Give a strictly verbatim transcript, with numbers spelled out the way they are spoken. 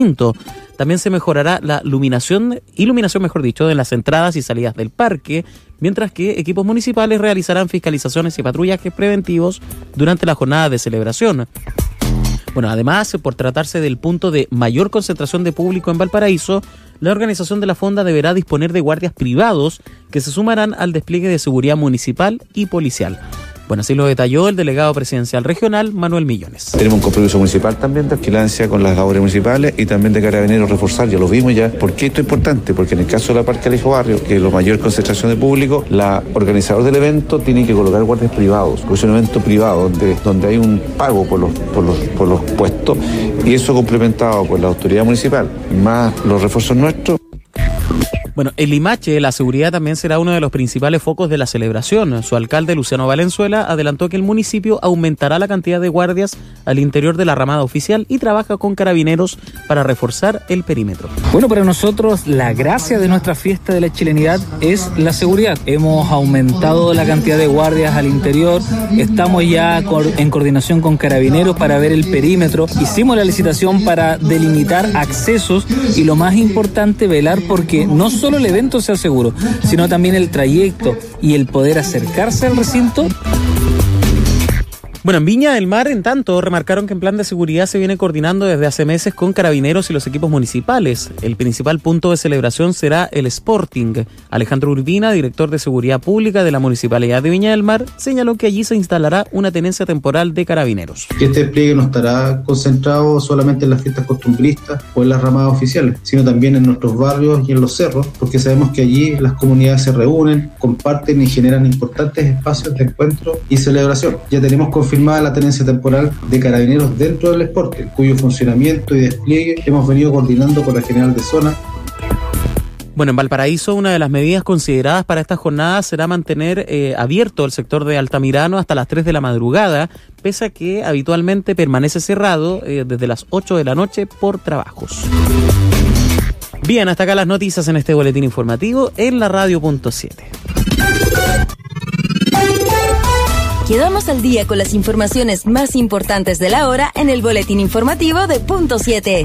También se mejorará la iluminación, iluminación mejor dicho, de las entradas y salidas del parque, mientras que equipos municipales realizarán fiscalizaciones y patrullajes preventivos durante la jornada de celebración. Bueno, además, por tratarse del punto de mayor concentración de público en Valparaíso, la organización de la fonda deberá disponer de guardias privados que se sumarán al despliegue de seguridad municipal y policial. Bueno, así lo detalló el delegado presidencial regional, Manuel Millones. Tenemos un compromiso municipal también de vigilancia con las labores municipales y también de carabineros reforzar, ya lo vimos ya. ¿Por qué esto es importante? Porque en el caso de la Parque Alejo Barrio, que es la mayor concentración de público, la organizador del evento tiene que colocar guardias privados, porque es un evento privado donde, donde hay un pago por los, por, los, por los puestos, y eso complementado por la autoridad municipal, más los refuerzos nuestros. Bueno, en Limache la seguridad también será uno de los principales focos de la celebración. Su alcalde, Luciano Valenzuela, adelantó que el municipio aumentará la cantidad de guardias al interior de la ramada oficial y trabaja con carabineros para reforzar el perímetro. Bueno, para nosotros la gracia de nuestra fiesta de la chilenidad es la seguridad. Hemos aumentado la cantidad de guardias al interior, estamos ya en coordinación con carabineros para ver el perímetro, hicimos la licitación para delimitar accesos y lo más importante, velar porque no solo el evento sea seguro, sino también el trayecto y el poder acercarse al recinto. Bueno, en Viña del Mar, en tanto, remarcaron que en plan de seguridad se viene coordinando desde hace meses con carabineros y los equipos municipales. El principal punto de celebración será el Sporting. Alejandro Urbina, director de Seguridad Pública de la Municipalidad de Viña del Mar, señaló que allí se instalará una tenencia temporal de carabineros. Este despliegue no estará concentrado solamente en las fiestas costumbristas o en las ramadas oficiales, sino también en nuestros barrios y en los cerros, porque sabemos que allí las comunidades se reúnen, comparten y generan importantes espacios de encuentro y celebración. Ya tenemos confirmado confirmada la tenencia temporal de carabineros dentro del Sporting, cuyo funcionamiento y despliegue hemos venido coordinando con la General de Zona. Bueno, en Valparaíso, una de las medidas consideradas para esta jornada será mantener eh, abierto el sector de Altamirano hasta las tres de la madrugada, pese a que habitualmente permanece cerrado eh, desde las ocho de la noche por trabajos. Bien, hasta acá las noticias en este boletín informativo en la radio punto siete. Quedamos al día con las informaciones más importantes de la hora en el boletín informativo de Punto siete.